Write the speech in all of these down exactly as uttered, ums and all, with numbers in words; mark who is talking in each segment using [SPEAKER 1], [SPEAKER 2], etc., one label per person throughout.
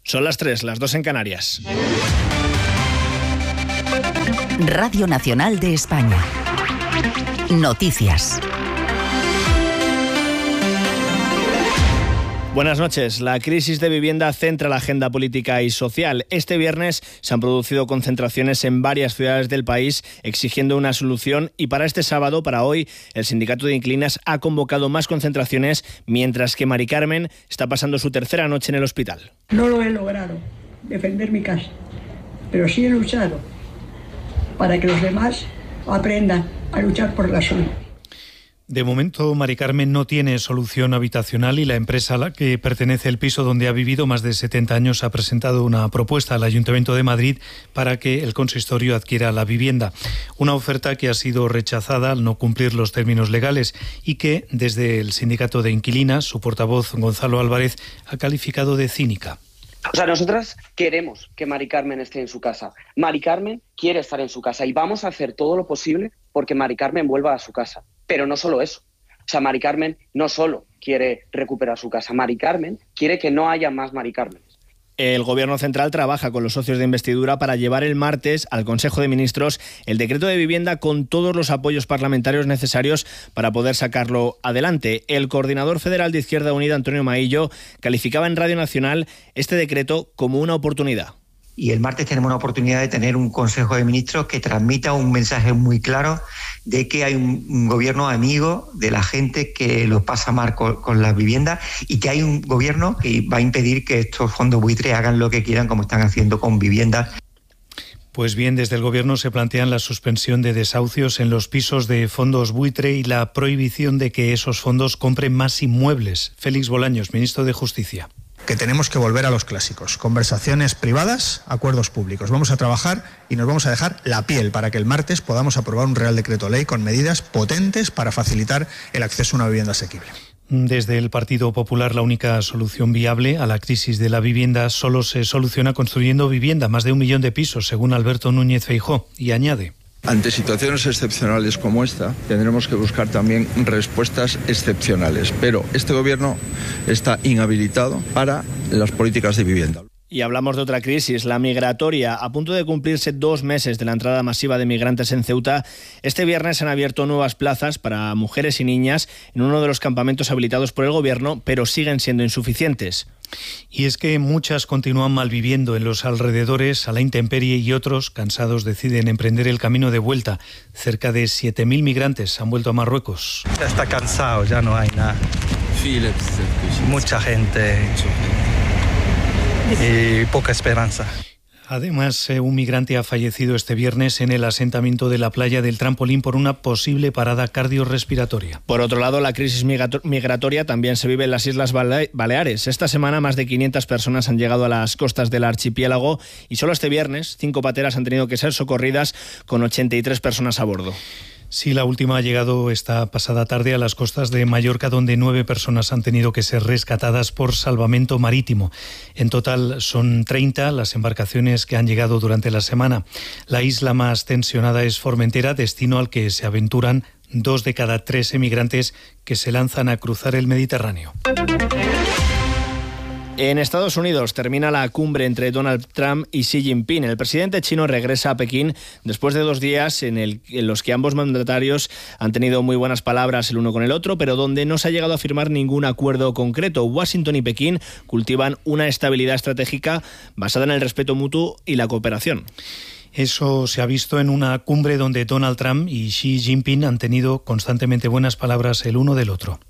[SPEAKER 1] Son las tres, las dos en Canarias.
[SPEAKER 2] Radio Nacional de España. Noticias.
[SPEAKER 1] Buenas noches. La crisis de vivienda centra la agenda política y social. Este viernes se han producido concentraciones en varias ciudades del país exigiendo una solución y para este sábado, para hoy, el sindicato de inquilinas ha convocado más concentraciones mientras que Mari Carmen está pasando su tercera noche en el hospital.
[SPEAKER 3] No lo he logrado, defender mi casa, pero sí he luchado para que los demás aprendan a luchar por la suya.
[SPEAKER 4] De momento, Mari Carmen no tiene solución habitacional y la empresa a la que pertenece el piso donde ha vivido más de setenta años ha presentado una propuesta al Ayuntamiento de Madrid para que el consistorio adquiera la vivienda. Una oferta que ha sido rechazada al no cumplir los términos legales y que, desde el sindicato de inquilinas, su portavoz Gonzalo Álvarez ha calificado de cínica.
[SPEAKER 5] O sea, nosotras queremos que Mari Carmen esté en su casa. Mari Carmen quiere estar en su casa y vamos a hacer todo lo posible porque Mari Carmen vuelva a su casa. Pero no solo eso. O sea, Mari Carmen no solo quiere recuperar su casa. Mari Carmen quiere que no haya más Mari Carmen.
[SPEAKER 1] El Gobierno central trabaja con los socios de investidura para llevar el martes al Consejo de Ministros el decreto de vivienda con todos los apoyos parlamentarios necesarios para poder sacarlo adelante. El coordinador federal de Izquierda Unida, Antonio Maillo, calificaba en Radio Nacional este decreto como una oportunidad.
[SPEAKER 6] Y el martes tenemos una oportunidad de tener un Consejo de Ministros que transmita un mensaje muy claro de que hay un, un gobierno amigo de la gente que lo pasa mal con, con las viviendas y que hay un gobierno que va a impedir que estos fondos buitres hagan lo que quieran como están haciendo con viviendas.
[SPEAKER 4] Pues bien, desde el Gobierno se plantean la suspensión de desahucios en los pisos de fondos buitre y la prohibición de que esos fondos compren más inmuebles. Félix Bolaños, ministro de Justicia.
[SPEAKER 7] Que tenemos que volver a los clásicos, conversaciones privadas, acuerdos públicos. Vamos a trabajar y nos vamos a dejar la piel para que el martes podamos aprobar un Real Decreto Ley con medidas potentes para facilitar el acceso a una vivienda asequible.
[SPEAKER 4] Desde el Partido Popular, la única solución viable a la crisis de la vivienda solo se soluciona construyendo vivienda, más de un millón de pisos, según Alberto Núñez Feijóo, y añade:
[SPEAKER 8] ante situaciones excepcionales como esta, tendremos que buscar también respuestas excepcionales. Pero este gobierno está inhabilitado para las políticas de vivienda.
[SPEAKER 1] Y hablamos de otra crisis, la migratoria. A punto de cumplirse dos meses de la entrada masiva de migrantes en Ceuta, este viernes se han abierto nuevas plazas para mujeres y niñas en uno de los campamentos habilitados por el Gobierno, pero siguen siendo insuficientes.
[SPEAKER 4] Y es que muchas continúan malviviendo en los alrededores a la intemperie y otros, cansados, deciden emprender el camino de vuelta. Cerca de siete mil migrantes han vuelto a Marruecos.
[SPEAKER 9] Ya está cansado, ya no hay nada. Mucha gente y poca esperanza.
[SPEAKER 4] Además, un migrante ha fallecido este viernes en el asentamiento de la playa del Trampolín por una posible parada cardiorrespiratoria.
[SPEAKER 1] Por otro lado, la crisis migratoria también se vive en las Islas Baleares. Esta semana más de quinientas personas han llegado a las costas del archipiélago y solo este viernes cinco pateras han tenido que ser socorridas con ochenta y tres personas a bordo.
[SPEAKER 4] Sí, la última ha llegado esta pasada tarde a las costas de Mallorca, donde nueve personas han tenido que ser rescatadas por salvamento marítimo. En total son treinta las embarcaciones que han llegado durante la semana. La isla más tensionada es Formentera, destino al que se aventuran dos de cada tres emigrantes que se lanzan a cruzar el Mediterráneo.
[SPEAKER 1] En Estados Unidos termina la cumbre entre Donald Trump y Xi Jinping. El presidente chino regresa a Pekín después de dos días en, el, en los que ambos mandatarios han tenido muy buenas palabras el uno con el otro, pero donde no se ha llegado a firmar ningún acuerdo concreto. Washington y Pekín cultivan una estabilidad estratégica basada en el respeto mutuo y la cooperación.
[SPEAKER 4] Eso se ha visto en una cumbre donde Donald Trump y Xi Jinping han tenido constantemente buenas palabras el uno del otro.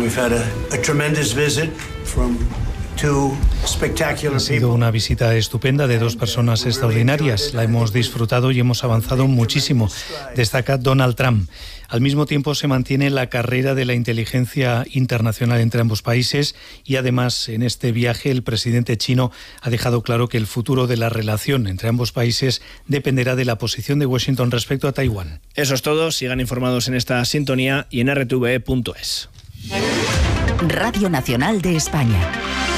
[SPEAKER 4] Ha sido una visita estupenda de dos personas extraordinarias. La hemos disfrutado y hemos avanzado muchísimo, destaca Donald Trump. Al mismo tiempo se mantiene la carrera de la inteligencia internacional entre ambos países y además en este viaje el presidente chino ha dejado claro que el futuro de la relación entre ambos países dependerá de la posición de Washington respecto a Taiwán.
[SPEAKER 1] Eso es todo. Sigan informados en esta sintonía y en erre te ve punto es.
[SPEAKER 2] Radio Nacional de España.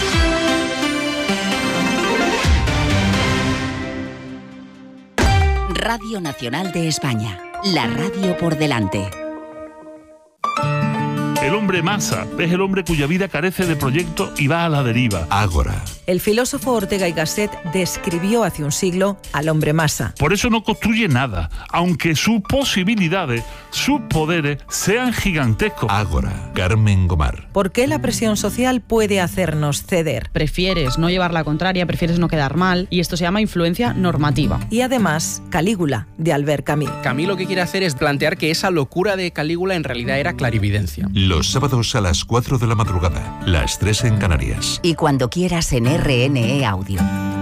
[SPEAKER 2] Radio Nacional de España, la radio por delante.
[SPEAKER 10] El hombre hombre masa, es el hombre cuya vida carece de proyecto y va a la deriva.
[SPEAKER 11] Ágora.
[SPEAKER 12] El filósofo Ortega y Gasset describió hace un siglo al hombre masa.
[SPEAKER 10] Por eso no construye nada, aunque sus posibilidades, sus poderes sean gigantescos.
[SPEAKER 11] Ágora. Carmen Gomar.
[SPEAKER 12] ¿Por qué la presión social puede hacernos ceder?
[SPEAKER 13] Prefieres no llevar la contraria, prefieres no quedar mal, y esto se llama influencia normativa.
[SPEAKER 12] Y además, Calígula, de Albert Camus.
[SPEAKER 14] Camus lo que quiere hacer es plantear que esa locura de Calígula en realidad era clarividencia.
[SPEAKER 11] Los sábados a las cuatro de la madrugada, las tres en Canarias.
[SPEAKER 2] Y cuando quieras en R N E Audio.